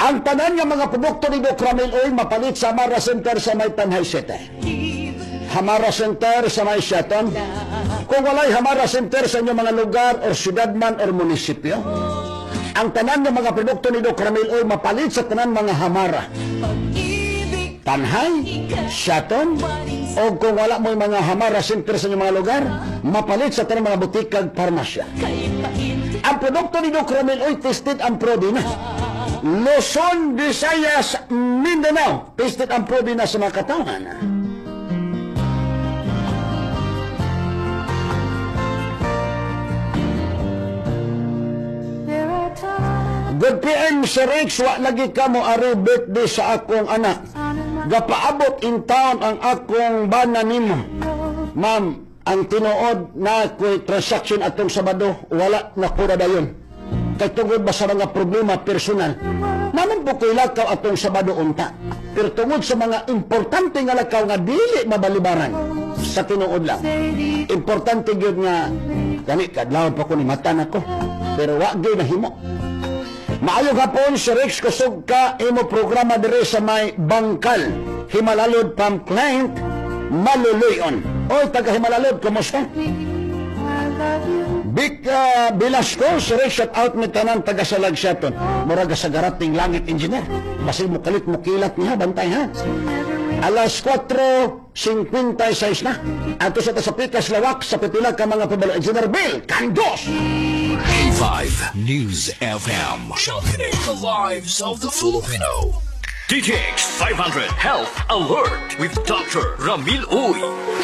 Ang tanan nga mga produkto ni Doc Ramil Oil mapalit sa Hamara Center sa may Tanhay City. Hamara Center sa may Shaton. Kung walay Hamara Center sa inyong mga lugar o syudad man o munisipyo, ang tanan nga mga produkto ni Doc Ramil Oil mapalit sa tanan mga Hamara. Tanhay, Shaton, o kung wala mo yung mga Hamara Center sa inyong mga lugar, mapalit sa tanan mga butikag parmasya. Ang produkto ni Doc Ramil Oil tested ang Prodina. Luzon, Visayas, Mindanao, tested ang Prodina sa mga katawan. Good PM Sir Rex, wa lagi ka mo ari birthday sa akong anak. Gapaabot in town ang akong bana nimo. Ma'am, ang tinuod na ko'y transaction atong Sabado, wala na kura dayon. Kay tungod ba sa mga problema personal, naman po ko'y lakaw atong Sabado unta. Pero tungod sa mga importante nga lakaw nga dili mabalibaran, sa tinuod lang. Importante gyud nga, gani kadlawon pa ko ni mata na ko, pero wa gyud nahimo. Maayong hapon, si Rex, kusog ka imo programa dire sa may Bangkal, Himalalod, from client Maluluyon. Oy, taga Himalalod, kumusta? Big Velasco, si Rex, shout out ni tanan taga Salagsaton. Muraga sa garating langit engineer. Basil mo kalit mo kilat niya, bantay ha. Alas 4:56 na. Ato sa Pikas Lawak sa pipila ka mga pabalo. Engineer Bill Candos. A5 News FM, championing the lives of the Filipino. DTX 500 Health Alert with Dr. Ramil Uy.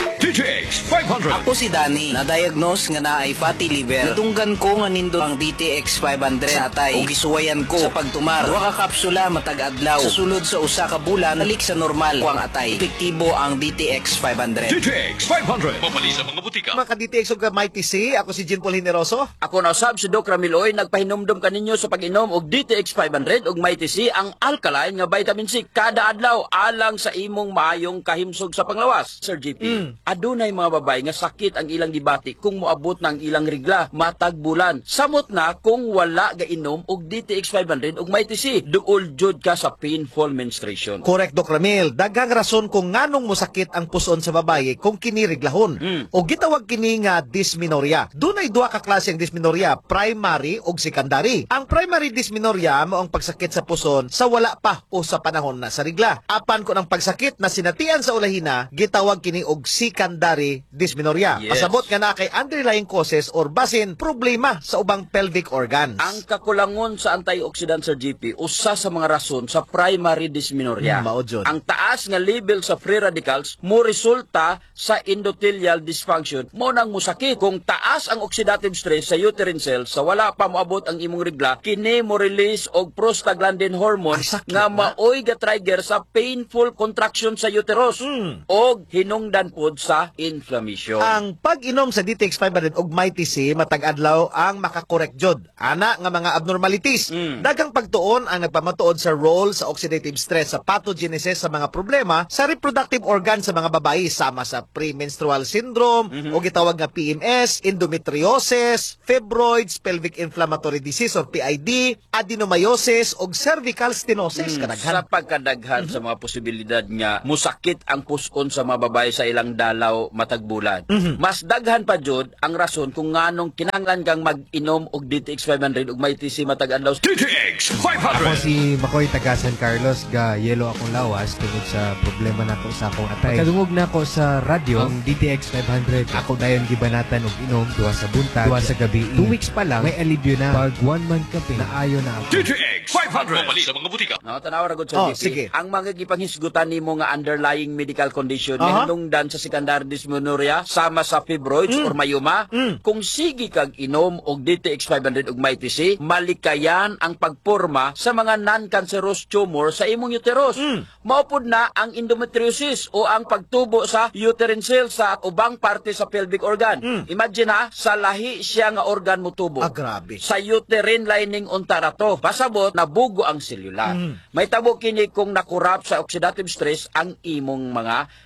DTX 500. Ako si Danny, na-diagnose nga na ay fatty liver. Natunggan ko nga nindo ang DTX 500 sa atay o gisuwayan ko sa pagtumar. Duha ka kapsula matag adlaw. Sa sulod sa usa ka bulan, nalik sa normal ko ang atay. Epektibo ang DTX 500. DTX 500. Mapali sa mga butika. Mga ka-DTX o ka-Mighty C, ako si Jean Paul Generoso. Ako na usab si Doc Ramil Oy, nagpahinumdum kaninyo sa pag-inom og DTX 500 ug Mighty C, ang alkaline nga vitamin C kada adlaw alang sa imong maayong kahimsog sa panglawas. Sir JP, adunay mga babae nga sakit ang ilang gibati kung moabot na ang ilang rigla matag bulan. Samot na kung wala gainom og DTX 500 ug Mighty C, duol jud ka sa painful menstruation. Correct, Doc Ramil. Daghang rason kung nganong mosakit ang puson sa babaye kung kini riglahon. O gitawag kini nga dysmenorrhea. Dunay duha ka klase ang dysmenorrhea, primary ug secondary. Ang primary dysmenorrhea mao ang pagsakit sa puson sa wala pa o sa panahon na sa rigla. Apan kun ang pagsakit na sinatian sa ulahina, gitawag kini og secondary dysmenorrhea. Yes. Pasabot nga na kay underlying causes or basin problema sa ubang pelvic organs. Ang kakulangon sa antioxidant sa GP, usa sa mga rason sa primary dysmenorrhea. Mao jud. Ang taas nga level sa free radicals mo resulta sa endothelial dysfunction. Mo nang musakit. Kung taas ang oxidative stress sa uterine cells, sa wala pa moabot ang imong rigla, kini mo release og prostaglandin hormone nga maoy ga-trigger sa painful contraction sa uterus og hinungdan pod sa inflammation. Ang pag-inom sa DTX 500 ug Mighty C matag adlaw ang makakorek jud ana nga mga abnormalities. Daghang pagtuon ang nagpamatuod sa role sa oxidative stress sa pathogenesis sa mga problema sa reproductive organ sa mga babayi sama sa premenstrual syndrome o gitawag nga PMS, endometriosis, fibroids, pelvic inflammatory disease or PID, adenomyosis ug cervical stenosis Sa kadaghan. pagkadaghan sa mga posibilidad nga musakit ang puson sa mga babae sa ilang dalaw matagbulan. Mas daghan pa jud ang rason kung nganong kinahanglan kang mag-inom og DTX 500 ug Mighty C matag adlaw. DTX Ako 500. si Makoy taga San Carlos, ga yelo akong lawas tungod sa problema nako sa akong atay. Kadungog na ako sa radyo ang DTX 500. Ako dayon gibanatan og inom duha sa buntag, duha sa gabi. 2 weeks pa lang may alibyo na. Pag 1 month kape naayo na ako. DTX 500. Mapali sa mga butika. Tanawa ra gud sa GP. sige. Ang mga gipanghisgutan nimo nga underlying medical condition nga hinungdan sa secondary dysmenorrhea sama sa fibroids or mayuma, kung sige kag inom og DTX 500 ug Mighty C, malikayan ang pagporma sa mga non-cancerous tumor sa imong uterus. Maupod na ang endometriosis o ang pagtubo sa uterine cells sa ubang parte sa pelvic organ. Imagine ha, sa lahi siya nga organ mo tubo. Grabe. Sa uterine lining unta ra to. Pasabot nabugo ang selula. May tabo kini kung nakurap sa oxidative stress ang imong mga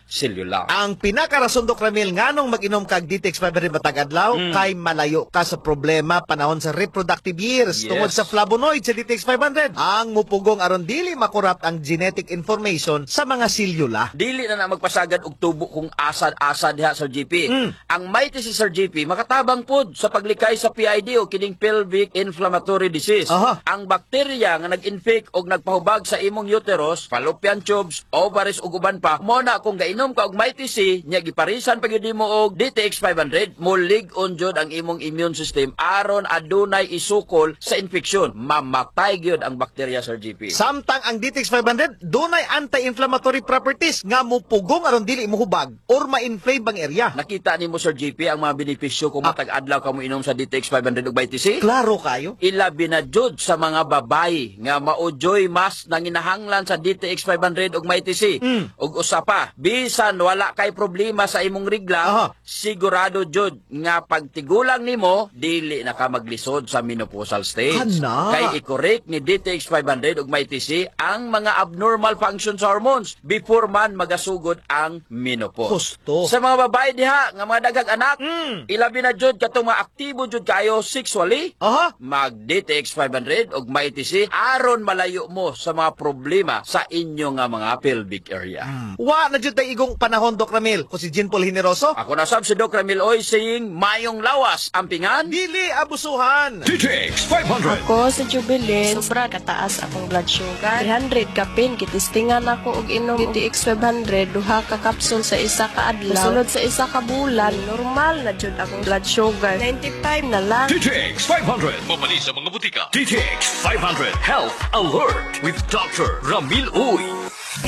cellular. Ang pinakarason, Dok Ramil, nganong mag-inom kag DTX 500 matag adlaw kay malayo ka sa problema panahon sa reproductive years Yes. tungod sa flavonoid sa DTX 500. Ang mupugong aron dili makorrupt ang genetic information sa mga selula. Dili na magpasagad og tubo kung asad-asad diha Sir GP. Ang mighty si Sir GP makatabang pod sa paglikay sa PID o kining pelvic inflammatory disease. Aha. Ang bakterya nga nag-infect og nagpahubag sa imong uterus, fallopian tubes, ovaries ug uban pa, mo na kung gainom ka og mighty C, nya giparisan pag yun mo og DTX 500, mulig-on jud ang imong immune system aron adunay isukol sa infeksyon. Mamatay gyud ang bakterya Sir GP. Samtang ang DTX 500 dunay anti-inflammatory properties nga mupugong aron dili mohubag or ma-inflame ang area. Nakita nimo Sir GP ang mga benepisyo kung matag adlaw ka mo inom sa DTX 500 ug mighty C? Klaro kayo. Ilabi na jud sa mga babae nga maujoy mas nanginahanglan sa DTX 500 ug mighty C. Ug usa pa, bisan wala kay problema sa imong regla, Aha. sigurado jud nga pagtigulang nimo dili na ka maglisod sa menopausal stage. Ana. Kay i-correct ni DTX 500 ug mighty C ang mga abnormal functions sa hormones before man magasugod ang menopause. Husto. Sa mga babae diha nga mga daghang anak, ilabi na jud katong mga aktibo jud kayo sexually, Aha. mag DTX 500 ug mighty C aron malayo mo sa mga problema sa inyo nga mga pelvic area. Wa na jud tay igong panahon, Dok Ramil. Ko si Jean Paul Generoso. Ako na sab si Doc Ramil Oy saying mayong lawas ampingan. Dili abusuhan. DTX 500. Ako sa Jubilee, sobra kataas akong blood sugar. 300 kapin, kitistingan ako og inom DTX 500, duha ka kapsul sa isa ka adlaw. Sulod sa isa ka bulan, normal na jud akong blood sugar. 95 na lang. DTX 500. Mabali sa mga butika. DTX 500 Health Alert with Dr. Ramil Uy.